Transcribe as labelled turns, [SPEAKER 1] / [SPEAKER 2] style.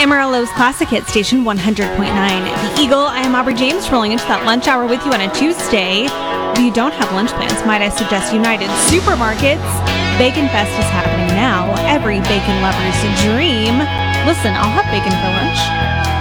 [SPEAKER 1] Amarillo's Classic Hit Station 100.9. The Eagle, I am Aubrey James, rolling into that lunch hour with you on a Tuesday. If you don't have lunch plans, might I suggest United Supermarkets. Bacon Fest is happening now. Every bacon lover's dream. Listen, I'll have bacon for lunch.